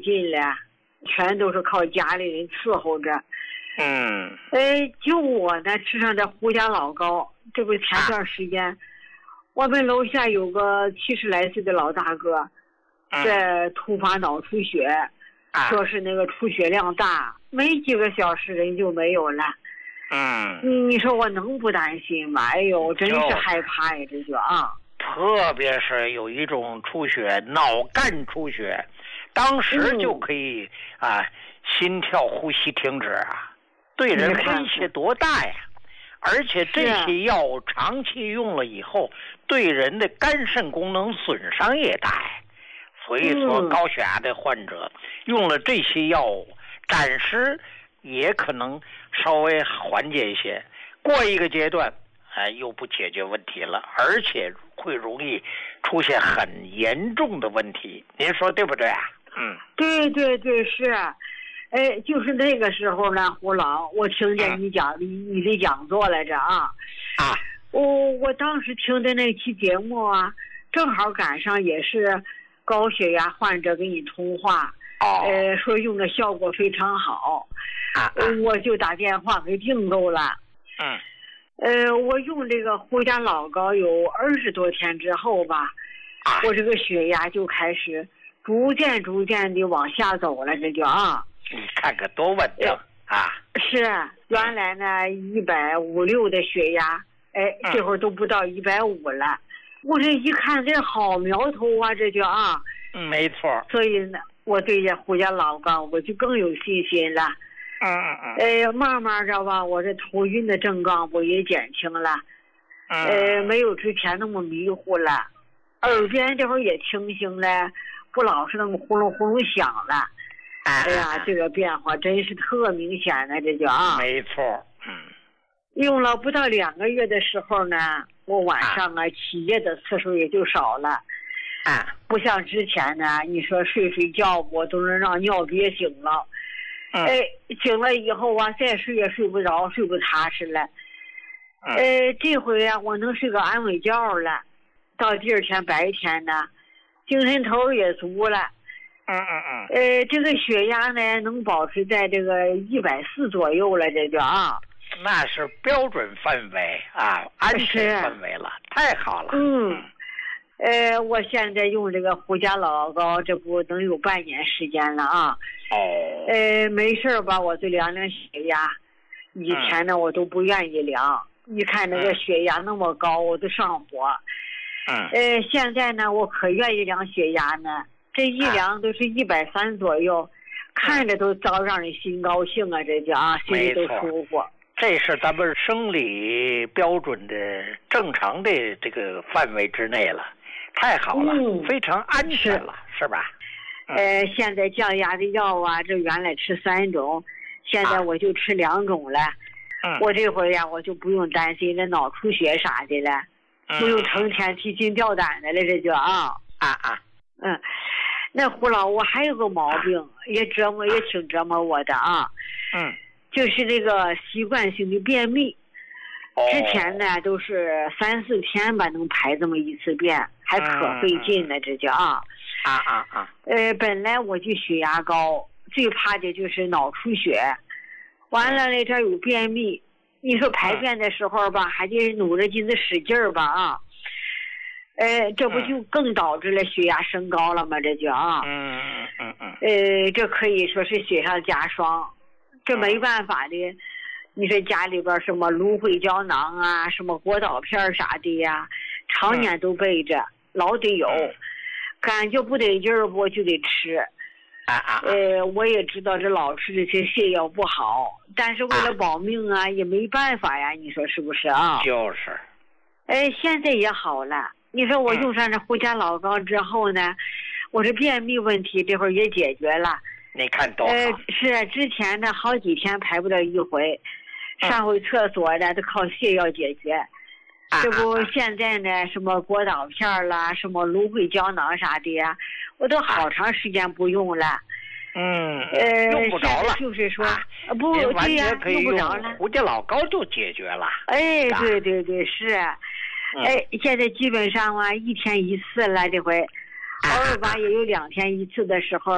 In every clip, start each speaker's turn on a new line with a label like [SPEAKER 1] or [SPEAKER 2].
[SPEAKER 1] 劲了，全都是靠家里人伺候着。就我呢吃上这胡家老膏，这不前段时间，我们楼下有个70来岁的老大哥，这突发脑出血，说是那个出血量大，没几个小时人就没有了。你说我能不担心吗？哎呦，真是害怕呀，这就
[SPEAKER 2] 特别是有一种出血，脑干出血，当时就可以心跳呼吸停止对人威胁多大呀！而且这些药长期用了以后，对人的肝肾功能损伤也大呀。所以说高血压的患者用了这些药物，暂时也可能稍微缓解一些，过一个阶段又不解决问题了，而且会容易出现很严重的问题，您说对不对
[SPEAKER 1] 对对对，是。就是那个时候呢，胡老，我听见你讲你的讲座来着我当时听的那期节目正好赶上也是高血压患者跟你通话，说用的效果非常好，我就打电话给订购了。我用这个胡家老膏有20多天之后吧，我这个血压就开始逐渐的往下走了，这就
[SPEAKER 2] 你看看多稳定
[SPEAKER 1] 是，原来呢150、6的血压，这会儿都不到150了。我这一看这好苗头这就
[SPEAKER 2] 没错。
[SPEAKER 1] 所以呢，我对这胡家老膏我就更有信心了。慢慢的吧，我这头晕的症状我也减轻了，没有之前那么迷糊了，耳边这会儿也清醒了，不老是那么呼隆呼隆响了。哎呀，这个变化真是特明显的，这就
[SPEAKER 2] 没错。
[SPEAKER 1] 用了不到2个月的时候呢，我晚上起夜的次数也就少了。不像之前呢，你说睡觉我都能让尿憋醒了。醒了以后再睡也睡不着，睡不踏实了。这回我能睡个安稳觉了。到第二天白天呢，精神头也足了。这个血压呢能保持在这个140左右了，这就
[SPEAKER 2] 那是标准范围安全范围了，太好了。
[SPEAKER 1] 我现在用这个胡家老膏，这不能有半年时间了没事吧，我就量量血压。以前呢我都不愿意量，一看那个血压那么高我都上火。现在呢我可愿意量血压呢，这一量都是130左右，看着都早让人心高兴这就心里都舒服。
[SPEAKER 2] 这是咱们生理标准的正常的这个范围之内了，太好了，非常安全了，是吧？
[SPEAKER 1] 现在降压的药这原来吃3种，现在我就吃2种了。我这回我就不用担心那脑出血啥的了，不用成天提心吊胆的了，这就那胡老，我还有个毛病，也挺折磨我的就是这个习惯性的便秘。之前呢都是3、4天吧能排这么一次便，还可费劲呢，这叫本来我就血压高，最怕的就是脑出血，完了这有便秘，你说排便的时候吧还得努着劲子使劲儿吧这不就更导致了血压升高了吗？这就这可以说是雪上加霜，这没办法的。你说家里边什么芦荟胶囊什么果导片啥的呀，常年都备着，老得有，感觉不得劲儿我就得吃。我也知道这老吃这些泻药不好，但是为了保命也没办法呀，你说是不是
[SPEAKER 2] 就是。
[SPEAKER 1] 现在也好了。你说我用上这胡家老膏之后呢，我这便秘问题这会儿也解决了。
[SPEAKER 2] 你看多好。
[SPEAKER 1] 是之前呢好几天排不了一回，上回厕所呢都靠泻药解决。这不现在呢什么果导片啦，什么芦荟胶囊啥的呀，我都好长时间不用了。
[SPEAKER 2] 用不着了，
[SPEAKER 1] 就是说不对呀，用不着了，
[SPEAKER 2] 胡家老膏就解决了。
[SPEAKER 1] 对对对，是。现在基本上1天1次了，这回偶尔吧也有2天1次的时候，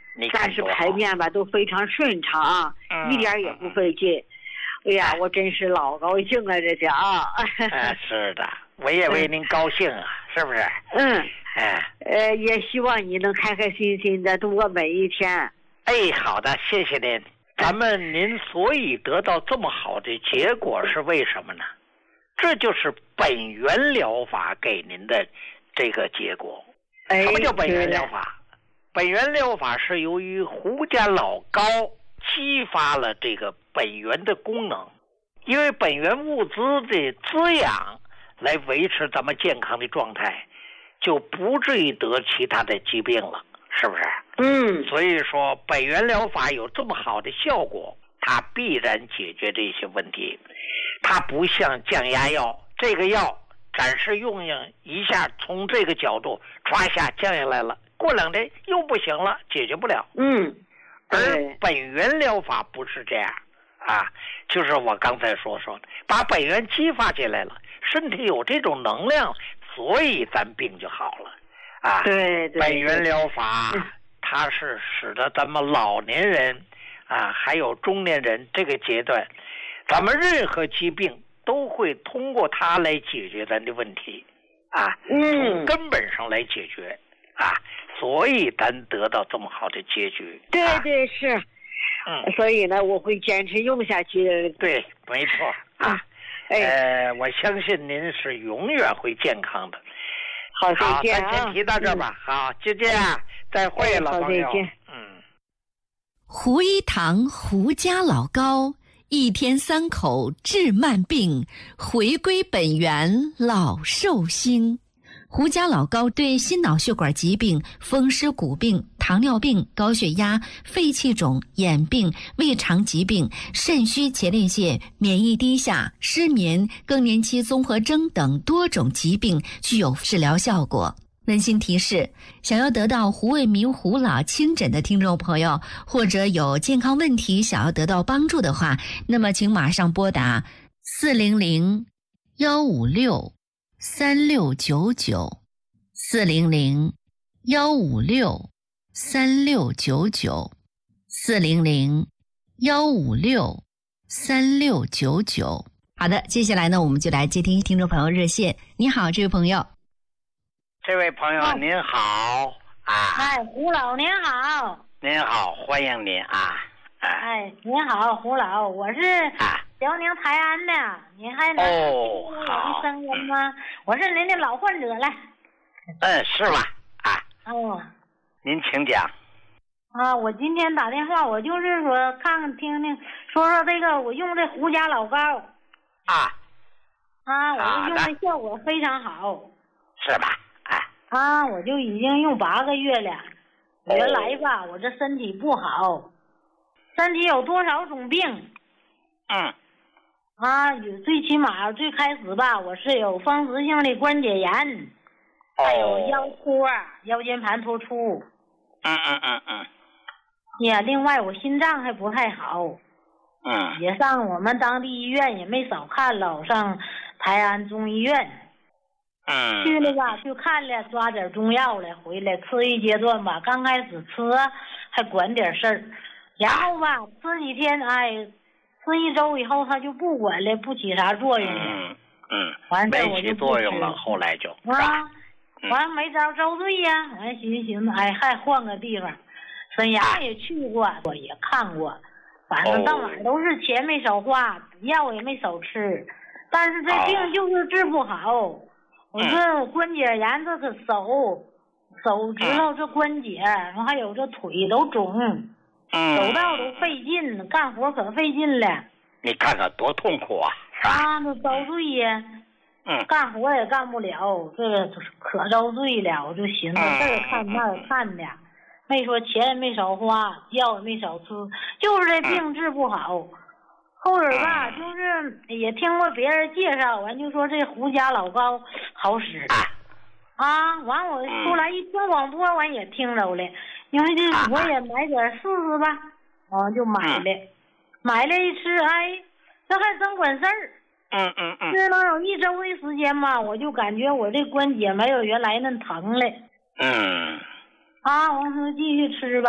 [SPEAKER 1] 但是排便吧都非常顺畅，一点也不费劲。哎呀，我真是老高兴了，这下啊！
[SPEAKER 2] 是的，我也为您高兴啊，是不是？
[SPEAKER 1] 也希望你能开开心心的度过每一天。
[SPEAKER 2] 好的，谢谢您。咱们您所以得到这么好的结果是为什么呢？这就是本源疗法给您的这个结果。什么叫本源疗法？本源疗法是由于胡家老膏激发了这个本源的功能，因为本源物资的滋养来维持咱们健康的状态，就不至于得其他的疾病了，是不是？所以说本源疗法有这么好的效果，它必然解决这些问题。它不像降压药，这个药暂时用一下，从这个角度唰一下降下来了，过2天又不行了，解决不了。而本源疗法不是这样啊，就是我刚才说的，把本源激发起来了，身体有这种能量，所以咱病就好了啊。
[SPEAKER 1] 对，
[SPEAKER 2] 本源疗法它是使得咱们老年人啊，还有中年人这个阶段，咱们任何疾病都会通过它来解决咱的问题啊，从根本上来解决啊，所以咱得到这么好的结局。
[SPEAKER 1] 对，是。所以呢，我会坚持用下去的。
[SPEAKER 2] 对，没错啊。我相信您是永远会健康的。
[SPEAKER 1] 好，再见啊。
[SPEAKER 2] 咱先提到这吧。好，就这样，再会了，朋友。
[SPEAKER 1] 再见。
[SPEAKER 3] 胡一堂胡家老膏，1天3口治慢病，回归本源老寿星。胡家老膏对心脑血管疾病、风湿骨病、糖尿病、高血压、肺气肿、眼病、胃肠疾病、肾虚前列腺、免疫低下、失眠、更年期综合征等多种疾病具有治疗效果。温馨提示：想要得到胡卫民胡老亲诊的听众朋友，或者有健康问题想要得到帮助的话，那么请马上拨打400-156-3699，400-156-3699。好的，接下来呢，我们就来接听听众朋友热线。你好，这位朋友。
[SPEAKER 2] 这位朋友您好啊！
[SPEAKER 4] 胡老您好。
[SPEAKER 2] 您好，欢迎您啊！
[SPEAKER 4] 您好，胡老，我是辽宁泰安的，您还能听我的声音吗？我是您的老患者了。
[SPEAKER 2] 是吧？您请讲。
[SPEAKER 4] 我今天打电话，我就是说看看听听，说说这个我用这胡家老膏。我就用的效果非常好。
[SPEAKER 2] 是吧？
[SPEAKER 4] 我就已经用8个月了。原来吧，我这身体不好，身体有多少种病？最起码最开始吧，我是有风湿性的关节炎，还有腰托、腰间盘突出。另外我心脏还不太好。也上我们当地医院也没少看了，我上泰安中医院。去了吧，就看了，抓点中药来，回来吃一阶段吧。刚开始吃还管点事儿，然后吧吃几天，吃1周以后他就不管了，不起啥作用了。完事我就不吃了。没起作用了，
[SPEAKER 2] 后来就
[SPEAKER 4] 完没招遭罪呀。完寻思，还换个地方。沈阳也去过，我也看过，反正到哪儿都是钱没少花，药也没少吃，但是这病就是治不好。我这关节炎，这个手指头这关节，然后还有这腿都肿，走道都费劲，干活可费劲了。
[SPEAKER 2] 你看看多痛苦啊！
[SPEAKER 4] 这遭罪呀！干活也干不了，这个可遭罪了。我就寻思这儿看那儿看的，没说钱也没少花，药也没少吃，就是这病治不好。后边吧，就是也听过别人介绍，完就说这胡家老膏好使。完我出来一听广播，完也听着了，因为这我也买点试试吧，就买了，买了一吃，这还真管事儿。这能有1周的时间吧，我就感觉我这关节没有原来那疼了。我说继续吃吧，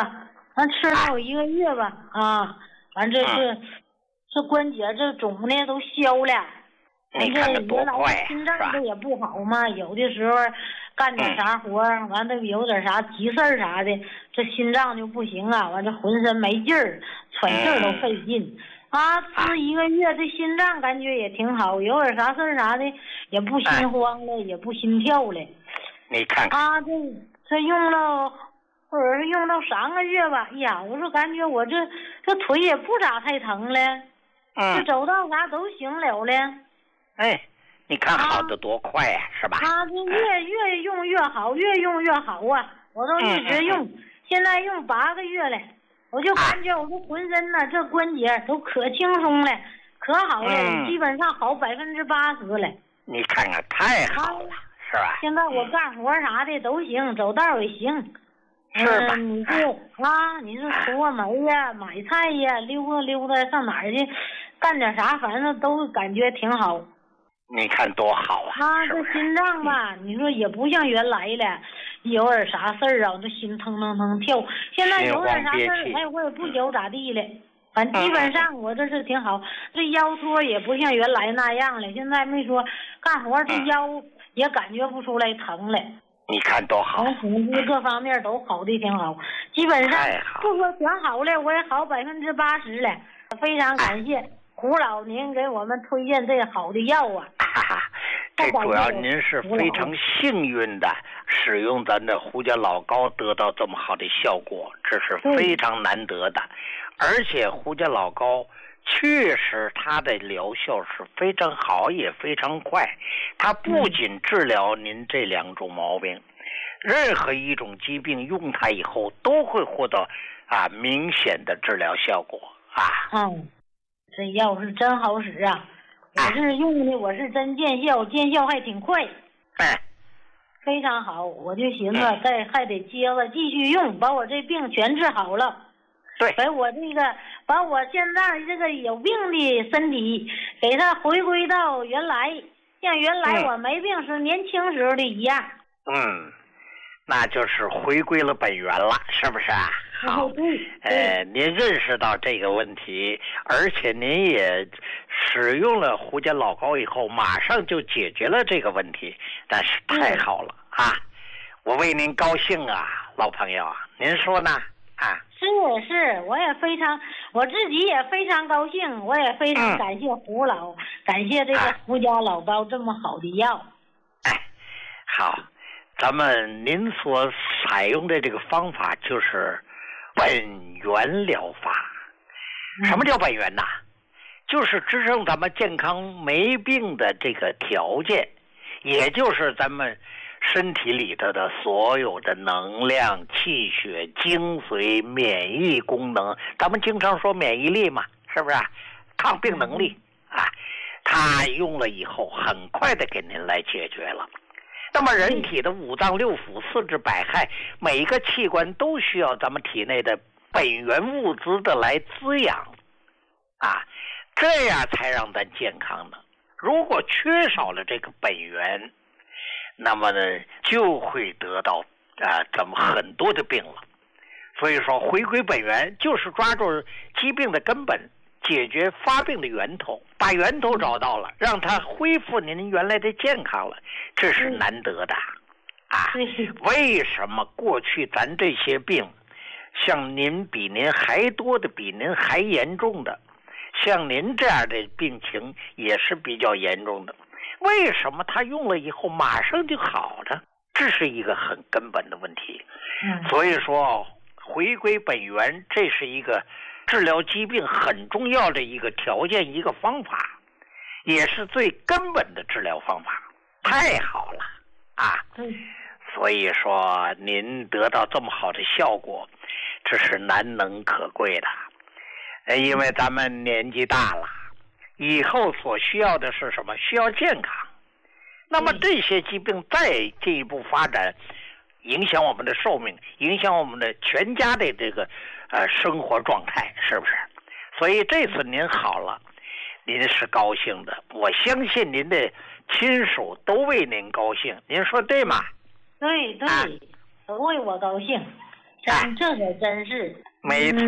[SPEAKER 4] 完吃了有1个月吧，完这关节这肿的都消了。
[SPEAKER 2] 你看这多快呀，
[SPEAKER 4] 心脏这也不好嘛，有的时候干点啥活，完了有点啥急事儿啥的，这心脏就不行啊，完这浑身没劲儿，喘气儿都费劲。吃1个月，这心脏感觉也挺好，有点啥事儿啥的也不心慌了，也不心跳了。
[SPEAKER 2] 你看看
[SPEAKER 4] 这用了，或者是用到3个月吧，我说感觉我这腿也不咋太疼了，这走道啥都行了了。
[SPEAKER 2] 你看好的多快呀，是吧？
[SPEAKER 4] 这越用越好，越用越好啊！我都一直用，现在用8个月了，我就感觉我这浑身呐，这关节都可轻松了，可好了，基本上好80%了。
[SPEAKER 2] 你看看，太好了，是吧？
[SPEAKER 4] 现在我干活啥的都行，走道也行。
[SPEAKER 2] 是吧？
[SPEAKER 4] 你是出个门呀，买菜呀，溜达溜达，上哪儿去干点啥，反正都感觉挺好。
[SPEAKER 2] 你看多好啊！
[SPEAKER 4] 这心脏吧，你说也不像原来了，有点啥事儿这心腾腾腾跳。现在有点啥事儿，我也不觉咋地了。反正基本上我这是挺好，这腰托也不像原来那样了。现在没说干活这腰也感觉不出来疼了。
[SPEAKER 2] 你看多好！
[SPEAKER 4] 从各方面都好的挺好，基本上不说全好了，我也好80%了。非常感谢胡老您给我们推荐这好的药啊！
[SPEAKER 2] 这主要您是非常幸运的使用咱的胡家老膏得到这么好的效果，这是非常难得的。而且胡家老膏确实它的疗效是非常好，也非常快。它不仅治疗您这2种毛病，任何一种疾病用它以后都会获得明显的治疗效果
[SPEAKER 4] 这药是真好使啊！我是用的，我是真见效，见效还挺快。非常好，我就寻思还得接着继续用，把我这病全治好了。
[SPEAKER 2] 对，
[SPEAKER 4] 把我现在这个有病的身体给它回归到原来，像原来我没病时年轻时候的一样。
[SPEAKER 2] 那就是回归了本源了，是不是啊？好，您认识到这个问题，而且您也使用了胡家老膏以后，马上就解决了这个问题，但是太好了我为您高兴啊，老朋友啊，您说呢？
[SPEAKER 4] 是，我自己也非常高兴，我也非常感谢胡老，感谢这个胡家老膏这么好的药。
[SPEAKER 2] 好。您所采用的这个方法就是本源疗法。什么叫本源呢？就是支撑咱们健康没病的这个条件，也就是咱们身体里头的所有的能量、气血、精髓、免疫功能。咱们经常说免疫力嘛，是不是抗病能力它用了以后很快的给您来解决了。那么人体的5脏6腑、4肢百骸，每一个器官都需要咱们体内的本源物质的来滋养这样才让咱健康的。如果缺少了这个本源，那么呢就会得到咱们很多的病了。所以说回归本源就是抓住疾病的根本，解决发病的源头，把源头找到了，让它恢复您原来的健康了，这是难得的为什么过去咱这些病，像您比您还多的，比您还严重的，像您这样的病情也是比较严重的，为什么他用了以后马上就好了？这是一个很根本的问题。所以说回归本源，这是一个治疗疾病很重要的一个条件，一个方法，也是最根本的治疗方法。太好了所以说您得到这么好的效果，这是难能可贵的。因为咱们年纪大了，以后所需要的是什么？需要健康。那么这些疾病再进一步发展，影响我们的寿命，影响我们的全家的这个生活状态，是不是？所以这次您好了，您是高兴的，我相信您的亲属都为您高兴，您说对吗？
[SPEAKER 4] 对，都为我高兴，这可真是。
[SPEAKER 2] 没错。